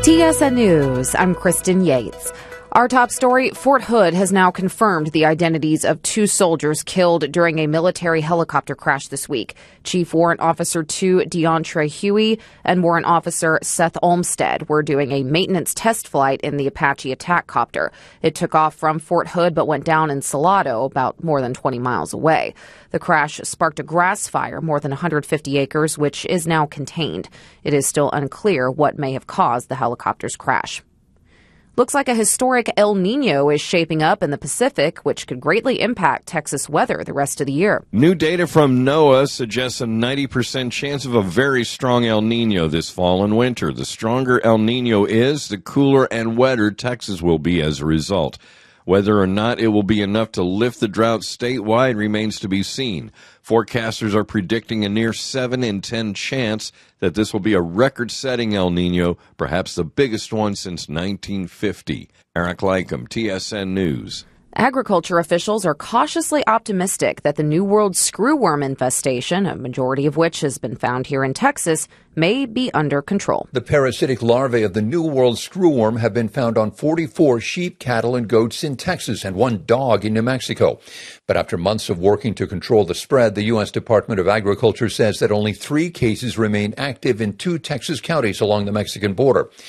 TSN News, I'm Kristen Yates. Our top story, Fort Hood has now confirmed the identities of 2 soldiers killed during a military helicopter crash this week. Chief Warrant Officer 2 DeAndre Huey and Warrant Officer Seth Olmstead were doing a maintenance test flight in the Apache attack copter. It took off from Fort Hood but went down in Salado, about more than 20 miles away. The crash sparked a grass fire more than 150 acres, which is now contained. It is still unclear what may have caused the helicopter's crash. Looks like a historic El Niño is shaping up in the Pacific, which could greatly impact Texas weather the rest of the year. New data from NOAA suggests a 90% chance of a very strong El Niño this fall and winter. The stronger El Niño is, the cooler and wetter Texas will be as a result. Whether or not it will be enough to lift the drought statewide remains to be seen. Forecasters are predicting a near 7 in 10 chance that this will be a record-setting El Niño, perhaps the biggest one since 1950. Eric Lycum, TSN News. Agriculture officials are cautiously optimistic that the New World screwworm infestation, a majority of which has been found here in Texas, may be under control. The parasitic larvae of the New World screwworm have been found on 44 sheep, cattle, and goats in Texas and 1 dog in New Mexico. But after months of working to control the spread, the U.S. Department of Agriculture says that only 3 cases remain active in 2 Texas counties along the Mexican border.